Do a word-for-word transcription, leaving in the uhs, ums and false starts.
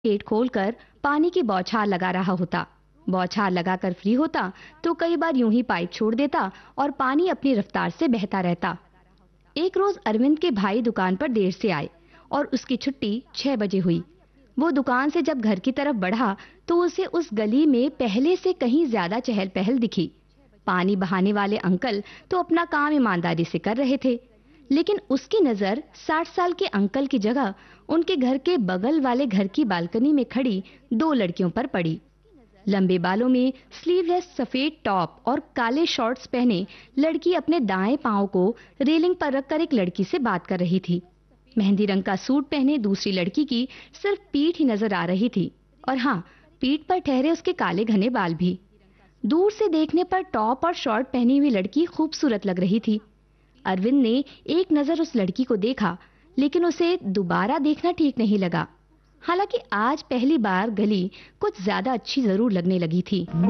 Gate खोलकर पानी की बौछार लगा रहा होता। बौछार लगाकर फ्री होता तो कई बार यूं ही पाइप छोड़ देता और पानी अपनी रफ्तार से बहता रहता। एक रोज अरविंद के भाई दुकान पर देर से आए और उसकी छुट्टी छह बजे हुई। वो दुकान से जब घर की तरफ बढ़ा तो उसे उस गली में पहले से कहीं ज्यादा चहल पहल दिखी। पानी बहाने वाले अंकल तो अपना काम ईमानदारी से कर रहे थे, लेकिन उसकी नजर साठ साल के अंकल की जगह उनके घर के बगल वाले घर की बालकनी में खड़ी दो लड़कियों पर पड़ी। लंबे बालों में स्लीवलेस सफेद टॉप और काले शॉर्ट्स पहने लड़की अपने दाएं पांव को रेलिंग पर रखकर एक लड़की से बात कर रही थी। मेहंदी रंग का सूट पहने दूसरी लड़की की सिर्फ पीठ ही नजर आ रही थी, और हाँ, पीठ पर ठहरे उसके काले घने बाल भी। दूर से देखने पर टॉप और शॉर्ट पहनी हुई लड़की खूबसूरत लग रही थी। अरविंद ने एक नजर उस लड़की को देखा, लेकिन उसे दोबारा देखना ठीक नहीं लगा। हालांकि आज पहली बार गली कुछ ज्यादा अच्छी जरूर लगने लगी थी।